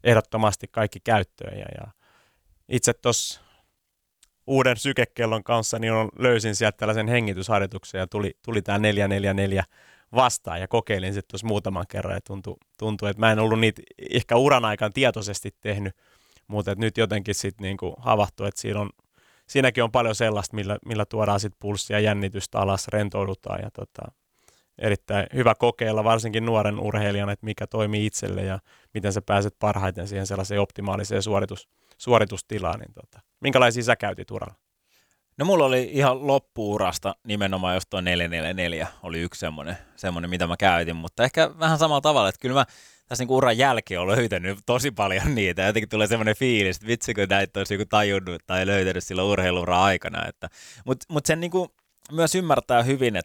ehdottomasti kaikki käyttöön. Ja itse tuossa uuden sykekellon kanssa niin löysin sieltä tällaisen hengitysharjoituksen ja tuli tämä 4-4-4 vastaan ja kokeilin sitten tuossa muutaman kerran ja tuntui, että mä en ollut niitä ehkä uran aikana tietoisesti tehnyt, mutta että nyt jotenkin sitten niinku havahtui, että siinäkin on paljon sellaista, millä tuodaan sitten pulssia, jännitystä alas, rentoudutaan ja erittäin hyvä kokeilla varsinkin nuoren urheilijan, että mikä toimii itselle ja miten sä pääset parhaiten siihen sellaiseen optimaaliseen suoritustilaan. Niin minkälaisia sä käytit uralla? No mulla oli ihan loppuurasta nimenomaan, jos tuo 444 oli yksi semmoinen, mitä mä käytin, mutta ehkä vähän samalla tavalla, että kyllä mä tässä niinku uran jälkeen olen löytänyt tosi paljon niitä. Jotenkin tulee semmoinen fiilis, että vitsi kun näitä olisi joku tajunnut tai löytänyt silloin urheiluuran aikana. Mutta sen niinku myös ymmärtää hyvin,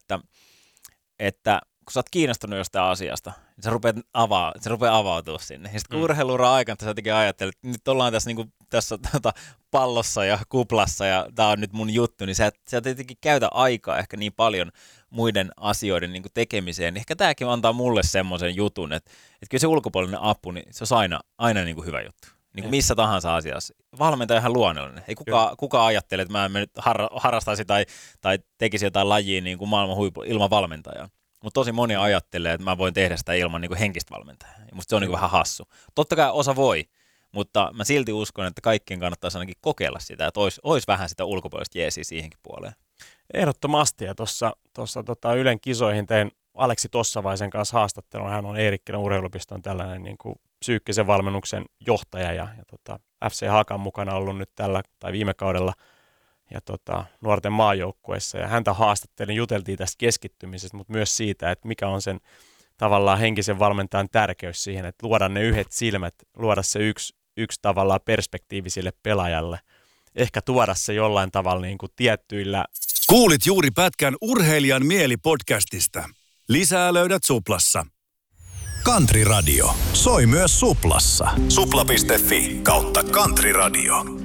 että kun sä oot kiinnostunut jostain asiasta, niin se rupeaa avautua sinne. Ja sitten kun urheiluuran aikana sä jotenkin ajattelet, että nyt ollaan tässä pallossa ja kuplassa ja tää on nyt mun juttu, niin sä et jotenkin käytä aikaa ehkä niin paljon muiden asioiden niin kuin tekemiseen. Ehkä tääkin antaa mulle semmoisen jutun, että kyllä se ulkopuolinen apu, niin se on aina niin kuin hyvä juttu. Niin kuin missä tahansa asiassa. Valmentaja on ihan luonnollinen. Ei kukaan ajattele, että mä en nyt harrastaisi tai tekisi jotain lajia niin kuin maailman huippu ilman valmentajaa. Mutta tosi moni ajattelee, että mä voin tehdä sitä ilman niin kuin henkistä valmentajaa. Ja musta se on niin kuin vähän hassu. Totta kai osa voi, mutta mä silti uskon, että kaikkien kannattaisi ainakin kokeilla sitä, että olisi vähän sitä ulkopuolista jeesiä siihenkin puoleen. Ehdottomasti. Ja tuossa Ylen kisoihin tein Aleksi Tossavaisen kanssa haastattelun. Hän on Eerikkilän urheilupiston tällainen niin kuin psyykkisen valmennuksen johtaja ja FC Hakan mukana ollut nyt viime kaudella ja nuorten maajoukkueessa. Ja häntä haastattelin, juteltiin tästä keskittymisestä, mutta myös siitä, että mikä on sen tavallaan henkisen valmentajan tärkeys siihen, että luoda ne yhdet silmät, luoda se yksi tavallaan perspektiivi sille pelaajalle. Ehkä tuoda se jollain tavalla niin kuin tiettyillä. Kuulit juuri pätkän Urheilijan mieli-podcastista. Lisää löydät Suplassa. Country Radio. Soi myös Suplassa. Supla.fi/Country Radio.